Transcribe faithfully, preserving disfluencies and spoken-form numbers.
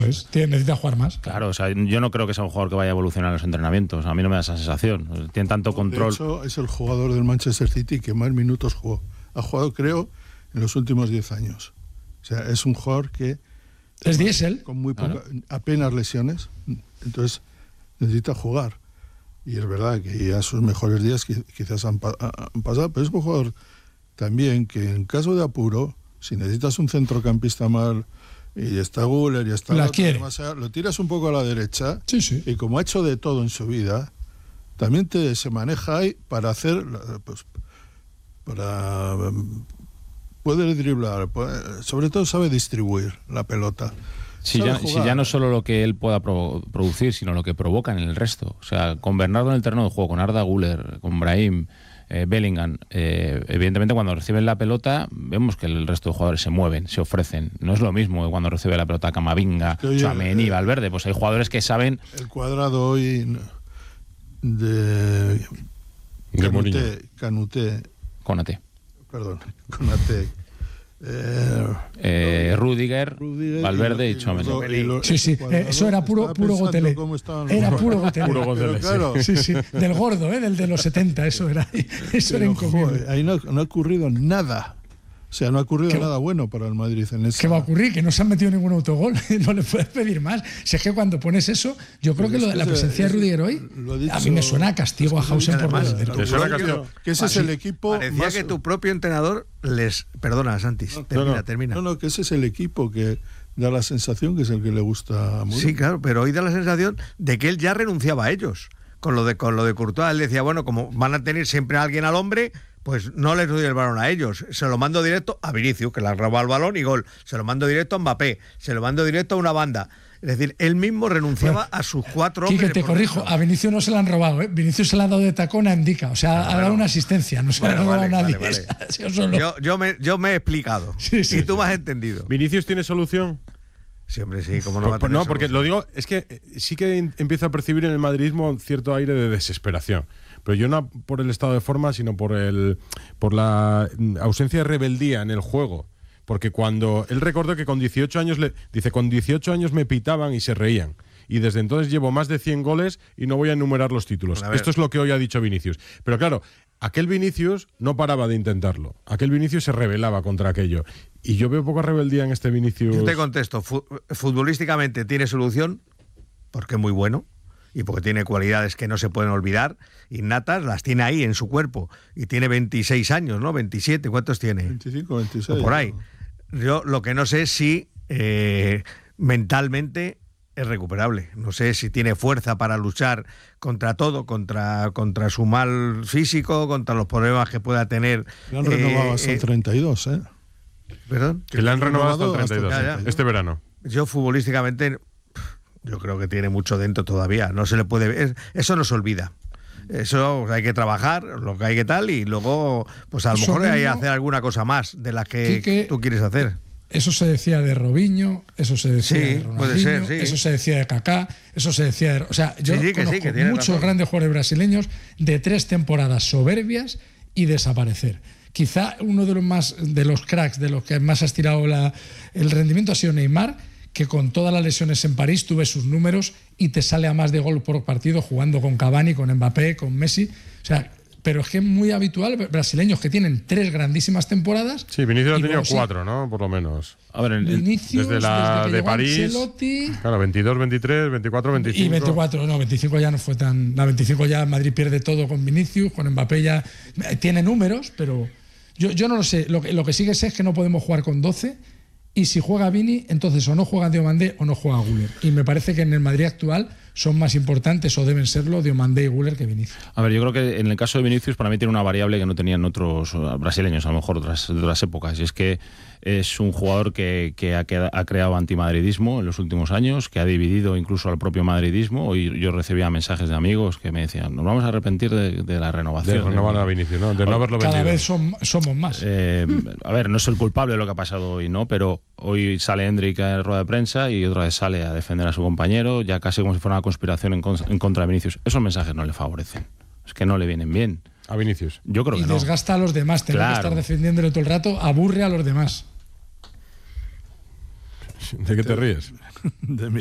Pues necesita jugar más. Claro, o sea, yo no creo que sea un jugador que vaya a evolucionar en los entrenamientos. A mí no me da esa sensación. Tiene tanto control. De hecho, es el jugador del Manchester City que más minutos jugó. Ha jugado, creo, en los últimos diez años. O sea, es un jugador que... Es diésel. Con muy poca, claro. apenas lesiones. Entonces, necesita jugar. Y es verdad que ya sus mejores días quizás han, han pasado, pero es un jugador también que en caso de apuro, si necesitas un centrocampista mal... Y está Güler y está... La otro, quiere. Demasiado, lo tiras un poco a la derecha. Sí, sí. Y como ha hecho de todo en su vida, también te, se maneja ahí para hacer... Pues, para poder driblar. Puede, sobre todo sabe distribuir la pelota. Si ya, si ya no solo lo que él pueda pro, producir, sino lo que provoca en el resto. O sea, con Bernardo en el terreno de juego, con Arda Güler, con Brahim... Eh, Bellingham, eh, evidentemente cuando reciben la pelota vemos que el resto de jugadores se mueven, se ofrecen. No es lo mismo que cuando recibe la pelota Camavinga, Tchouaméni, eh, Valverde. Pues hay jugadores que saben... El cuadrado hoy de... de Canuté, Canuté. Konaté. Perdón, Konaté. Eh, eh, Rudiger, Rudiger, Valverde y, y Tchouaméni. Sí, sí, eh, eso era puro, puro Gotelé. Era puro Gotelé. Puro Gotelé, claro. Sí, sí, del gordo, ¿eh? Del de los setenta, eso era, eso era incomible. Ahí no, no ha ocurrido nada. O sea, no ha ocurrido nada bueno para el Madrid en esa... ¿Qué va a ocurrir? Que no se han metido ningún autogol. No le puedes pedir más. Si es que cuando pones eso, yo creo pues que, lo, la presencia es, de Rudiger hoy, dicho, a mí me suena a castigo a Hausen por más. Claro, que ese es el equipo... Parecía más... que tu propio entrenador les... Perdona, Santis, no, termina, no, termina. No, no, que ese es el equipo que da la sensación que es el que le gusta a Mourinho. Sí, claro, pero hoy da la sensación de que él ya renunciaba a ellos. Con lo de, con lo de Courtois, él decía, bueno, como van a tener siempre a alguien al hombre... Pues no les doy el balón a ellos, se lo mando directo a Vinicius, que le ha robado el balón y gol, se lo mando directo a Mbappé, se lo mando directo a una banda. Es decir, él mismo renunciaba bueno, a sus cuatro hombres. Quique, te corrijo, dentro. A Vinicius no se le han robado, ¿eh? Vinicius se le ha dado de tacón a Indica, o sea, ah, ha bueno. dado una asistencia, no se bueno, le ha robado vale, a nadie. Vale, vale. yo, solo... yo, yo, me, yo me he explicado, sí, sí, y tú sí. me has entendido. ¿Vinicius tiene solución? Sí, hombre, sí, como no va a tener No, solución? Porque lo digo, es que sí que empiezo a percibir en el madridismo cierto aire de desesperación. Pero yo no por el estado de forma, sino por el por la ausencia de rebeldía en el juego. Porque cuando él recordó que con dieciocho años le dice con dieciocho años me pitaban y se reían. Y desde entonces llevo más de cien goles y no voy a enumerar los títulos. Esto es lo que hoy ha dicho Vinicius. Pero claro, aquel Vinicius no paraba de intentarlo. Aquel Vinicius se rebelaba contra aquello. Y yo veo poca rebeldía en este Vinicius. Yo te contesto, futbolísticamente tiene solución porque es muy bueno. Y porque tiene cualidades que no se pueden olvidar, innatas, las tiene ahí en su cuerpo. Y tiene veintiséis años, ¿no? veintisiete, ¿cuántos tiene? veinticinco, veintiséis. O por ahí. Yo lo que no sé es si eh, mentalmente es recuperable. No sé si tiene fuerza para luchar contra todo, contra, contra su mal físico, contra los problemas que pueda tener. Le han renovado eh, hasta el treinta y dos, ¿eh? ¿Perdón? Que le han renovado hasta el treinta y dos, hasta ya, ya. Este verano. Yo futbolísticamente... Yo creo que tiene mucho dentro todavía. No se le puede ver. Eso no se olvida. Eso hay que trabajar, lo que hay que tal, y luego, pues a lo mejor hay que hacer alguna cosa más de las que, que tú quieres hacer. Eso se decía de Robinho, eso se decía sí, de Ronaldinho, puede ser, sí. Eso se decía de Kaká, eso se decía de... O sea, yo sí, sí, conozco que sí, que muchos razón. grandes jugadores brasileños de tres temporadas soberbias y desaparecer. Quizá uno de los más de los cracks, de los que más ha estirado la, el rendimiento ha sido Neymar, que con todas las lesiones en París tuve sus números y te sale a más de gol por partido jugando con Cavani, con Mbappé, con Messi. O sea, pero es que es muy habitual brasileños que tienen tres grandísimas temporadas. Sí, Vinicius ha tenido cuatro, ¿no? Por lo menos. A ver, el, Vinicius, desde la desde de París. Ancelotti, claro, veintidós, veintitrés, veinticuatro, veinticinco. Y veinticuatro, no, veinticinco ya no fue tan. La veinticinco ya Madrid pierde todo con Vinicius, con Mbappé ya tiene números, pero yo, yo no lo sé. Lo que, lo que sí que sé es que no podemos jugar con doce. Y si juega Vini, entonces o no juega Diomandé o no juega Güler. Y me parece que en el Madrid actual son más importantes o deben serlo Diomandé y Güler que Vinicius. A ver, yo creo que en el caso de Vinicius para mí tiene una variable que no tenían otros brasileños, a lo mejor otras, de otras épocas, y es que es un jugador que, que ha, queda, ha creado antimadridismo en los últimos años, que ha dividido incluso al propio madridismo. Hoy yo recibía mensajes de amigos que me decían, nos vamos a arrepentir de, de la renovación. De renovar a Vinicius, ¿no? De no haberlo vendido. Cada vez son, somos más. Eh, a ver, no es el culpable de lo que ha pasado hoy, ¿no? Pero hoy sale Hendrik en rueda de prensa y otra vez sale a defender a su compañero, ya casi como si fuera una conspiración en, en contra de Vinicius. Esos mensajes no le favorecen. Es que no le vienen bien. A Vinicius. Yo creo que y no. desgasta a los demás. Tener claro. que estar defendiéndole todo el rato aburre a los demás. ¿De qué te ríes? De mí.